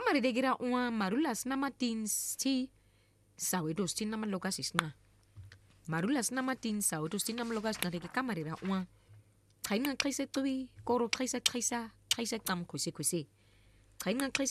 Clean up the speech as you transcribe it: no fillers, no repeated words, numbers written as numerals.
kamari degira uma marulas nama tinsti sawedos tin nama lokas isna. Marulas nama tin sawedos tin nama lokas na deki kamari ra uma. Kain nga kaisa tuwi, koro kaisa tam kuse. Kain nga